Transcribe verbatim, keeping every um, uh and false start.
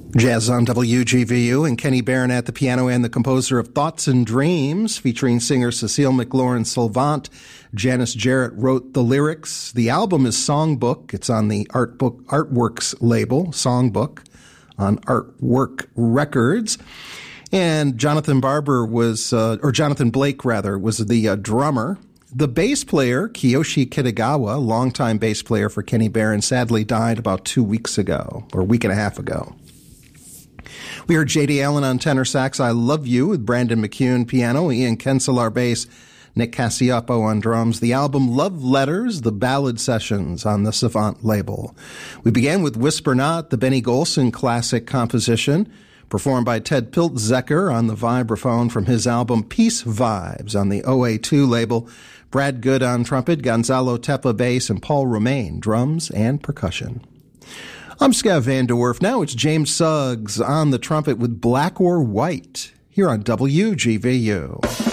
Jazz on W G V U, and Kenny Barron at the piano, and the composer of Thoughts and Dreams, featuring singer Cecile McLaurin-Salvant. Janice Jarrett wrote the lyrics. The album is Songbook. It's on the Artbook Artworks label, Songbook, on Artwork Records. And Jonathan Barber was, uh, or Jonathan Blake, rather, was the uh, drummer. The bass player, Kiyoshi Kitagawa, longtime bass player for Kenny Barron, sadly died about two weeks ago, or a week and a half ago. We heard J D. Allen on tenor sax, I Love You, with Brandon McCune piano, Ian Kenselar bass, Nick Cassioppo on drums. The album Love Letters, the Ballad Sessions on the Savant label. We began with Whisper Not, the Benny Golson classic composition, performed by Ted Piltzecker on the vibraphone from his album Peace Vibes on the O A two label. Brad Good on trumpet, Gonzalo Tepa bass, and Paul Romain drums and percussion. I'm Scav Van De Werf. Now it's James Suggs on the trumpet with Black or White here on W G V U.